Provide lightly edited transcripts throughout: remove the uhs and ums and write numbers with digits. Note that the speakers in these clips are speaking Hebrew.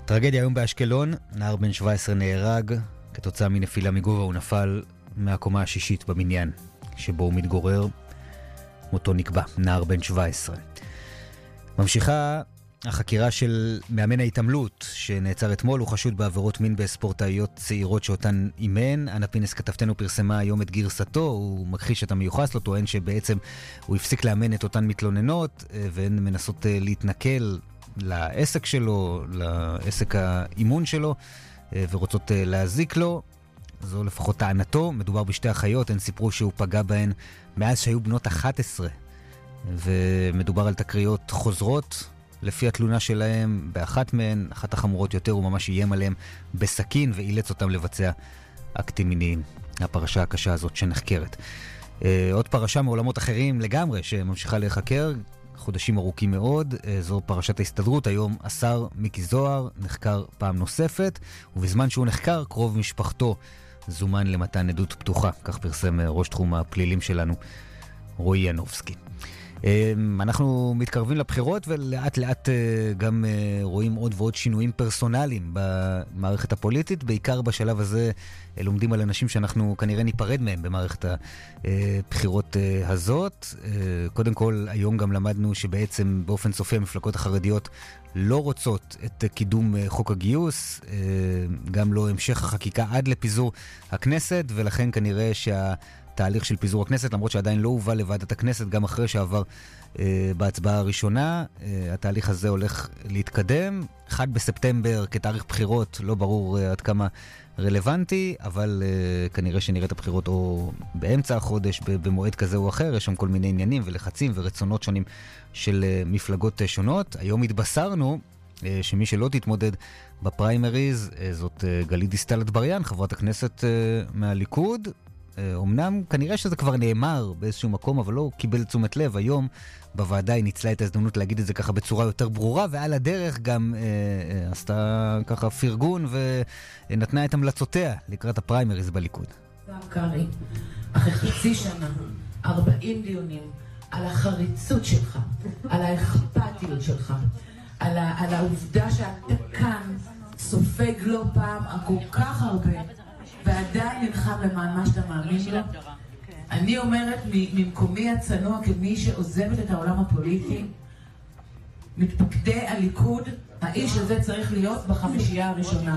טרגדיה היום באשקלון, נער בן 17 נהרג כתוצאה מנפילה מגובה, הוא נפל מהקומה השישית בבניין שבו הוא מתגורר. מותו נקבע, נער בן 17. ממשיכה החקירה של מאמן ההתעמלות שנעצר אתמול, הוא חשוד בעבירות מין בספורטאיות צעירות שאותן אימן. אנה פינס כתבתנו פרסמה היום את גרסתו, הוא מכחיש את המיוחס לו, טוען שבעצם הוא הפסיק לאמן את אותן מתלוננות והן מנסות להתנכל לעסק שלו, לעסק האימון שלו, ורוצות להזיק לו. זו לפחות טענתו. מדובר בשתי אחיות, הן סיפרו שהוא פגע בהן מאז שהיו בנות 11, ומדובר על תקריות חוזרות. לפי התלונה שלהם, באחת מהן, אחת החמורות יותר, הוא ממש איים עליהם בסכין ואילץ אותם לבצע אקטים מיניים. הפרשה הקשה הזאת שנחקרת. עוד פרשה מעולמות אחרים לגמרי שממשיכה להיחקר, חודשים ארוכים מאוד, זו פרשת ההסתדרות. היום השר מיקי זוהר נחקר פעם נוספת, ובזמן שהוא נחקר, קרוב משפחתו זומן למתן עדות פתוחה, כך פרסם ראש תחום הפלילים שלנו, רועי ינובסקי. אנחנו מתקרבים לבחירות, ולאט לאט גם רואים עוד ועוד שינויים פרסונליים במערכת הפוליטית. בעיקר בשלב הזה לומדים על אנשים שאנחנו כנראה ניפרד מהם במערכת הבחירות הזאת. קודם כל, היום גם למדנו שבעצם באופן סופי המפלגות החרדיות לא רוצות את קידום חוק הגיוס, גם לא המשך החקיקה עד לפיזור הכנסת, ולכן כנראה תהליך של פיזור הכנסת, למרות שעדיין לא הובא לוועדת הכנסת, גם אחרי שעבר בהצבעה הראשונה, התהליך הזה הולך להתקדם. 1 בספטמבר כתאריך בחירות, לא ברור עד כמה רלוונטי, אבל כנראה שנראה את הבחירות או באמצע החודש, במועד כזה או אחר. יש שם כל מיני עניינים ולחצים ורצונות שונים של מפלגות שונות. היום התבשרנו שמי שלא תתמודד בפריימריז, זאת גלית דיסטל אטבריאן, חברת הכנסת מהליכוד. אמנם כנראה שזה כבר נאמר באיזשהו מקום, אבל לא קיבל תשומת לב. היום בוועדה היא ניצלה את ההזדמנות להגיד את זה ככה בצורה יותר ברורה, ועל הדרך גם עשתה ככה פרגון ונתנה את המלצותיה לקראת הפריימריז בליכוד. קרי, אחרי חצי שנה, 40 דיונים על החריצות שלך, על האכפתיות שלך, על העובדה שאתה כאן סופג לא פעם כל כך הרבה, ועדיין נלחם למען מה שאתה מאמין לו. אני אומרת ממקומי הצנוע כמי שעוזבת את העולם הפוליטי, מתפקדי הליכוד, האיש הזה צריך להיות בחמישייה הראשונה.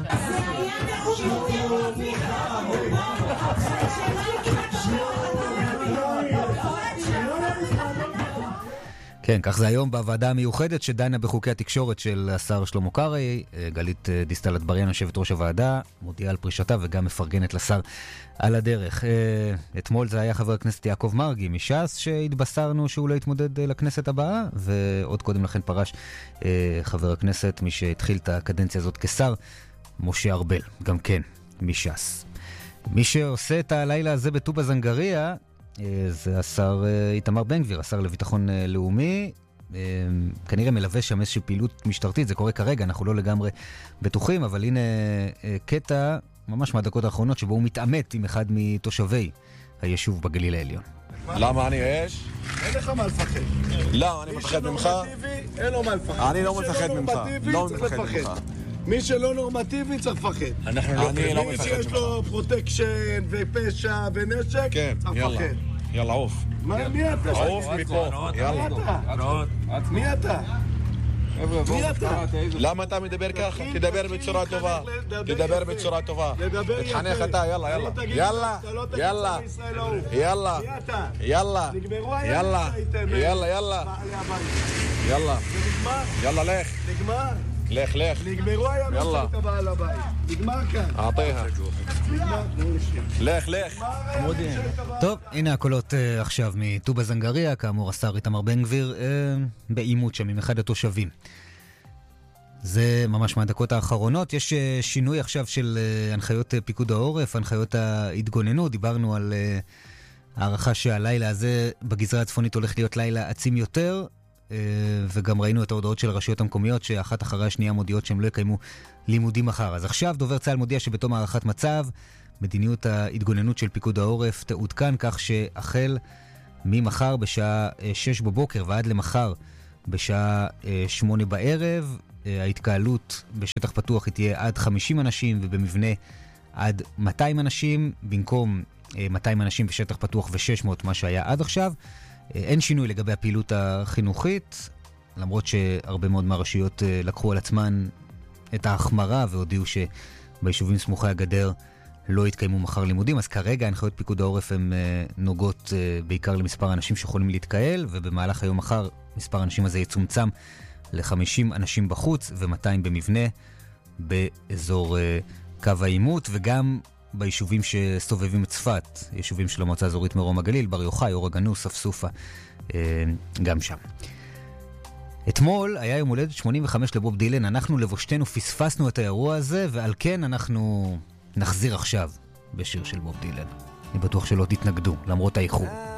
כן, כך זה היום בוועדה המיוחדת שדנה בחוקי התקשורת של השר שלמה קרעי. גלית דיסטל אטבריאן, יושבת ראש הוועדה, מודיעה על פרישתה וגם מפרגנת לשר על הדרך. אתמול זה היה חבר הכנסת יעקב מרגי מש"ס שהתבשרנו שהוא לא יתמודד לכנסת הבאה, ועוד קודם לכן פרש חבר הכנסת, מי שהתחיל את הקדנציה הזאת כשר, משה ארבל, גם כן מש"ס. מי שעושה את הלילה הזה בטובא זנגריה זה השר איתמר בן גביר, השר לביטחון לאומי. כנראה מלווה שם איזושהי פעילות משטרתית, זה קורה כרגע, אנחנו לא לגמרי בטוחים, אבל הנה קטע ממש מהדקות האחרונות שבו הוא מתעמת עם אחד מתושבי היישוב בגליל העליון. למה אני יש? אין לך מה לפחד. לא, אני מפחד ממך. אין לו מה לפחד. אני לא מפחד ממך. לא מפחד ממך. מי שלא נורמטיבי צריך לפחד. אני לא מי מפחד שיש ממך. לו פרוטקשן ופשע ונשק, כן, צריך יאללה. לפחד. יאללה, עוף. מי אתה? עוף מפה. יאללה. מי אתה? מי אתה? למה אתה מדבר ככה? תדבר בצורה טובה. תדבר בצורה טובה. תתחנך אתה, יאללה, יאללה. יאללה. יאללה. יאללה. יאללה. יאללה. יאללה, יאללה. יאללה. יאללה, לך. נגמר. לך. נגמרו הימים יאללה. שהיית בעל הבית. נגמר כאן. אעطيها. לך. טוב, הנה הקולות עכשיו מטובא זנגריה, כאמור השר איתמר בן גביר בעימות שם עם אחד התושבים. זה ממש מהדקות האחרונות. יש שינוי עכשיו של הנחיות פיקוד העורף, הנחיות ההתגוננות. דיברנו על הערכה שהלילה הזה בגזרה הצפונית הולך להיות לילה עצים יותר, וגם ראינו את ההודעות של הרשויות המקומיות שאחת אחרי השנייה מודיעות שהם לא יקיימו לימודים מחר. אז עכשיו דובר צה"ל מודיע שבתום הערכת מצב מדיניות ההתגוננות של פיקוד העורף תעודכן כך שהחל ממחר בשעה 6 בבוקר ועד למחר בשעה 8 בערב. ההתקהלות בשטח פתוח היא תהיה עד 50 אנשים ובמבנה עד 200 אנשים, במקום 200 אנשים בשטח פתוח ו-600 מה שהיה עד עכשיו. אין שינוי לגבי הפעילות החינוכית, למרות שהרבה מאוד מהרשויות לקחו על עצמן את ההחמרה והודיעו שביישובים סמוכי הגדר לא יתקיימו מחר לימודים. אז כרגע הנחיות פיקוד העורף הן נוגעות בעיקר למספר האנשים שיכולים להתקהל, ובמהלך היום מחר מספר האנשים הזה יצומצם ל-50 אנשים בחוץ ו-200 במבנה באזור קו העימות, וגם ביישובים שסובבים את צפת, יישובים של המועצה האזורית מרום הגליל, בר יוחאי, אור הגנוז, ספסופה, גם שם. אתמול היה יום הולדת 85 לבוב דילן, אנחנו לבושתנו פספסנו את האירוע הזה, ועל כן אנחנו נחזיר עכשיו בשיר של בוב דילן. אני בטוח שלא תתנגדו, למרות האיחור.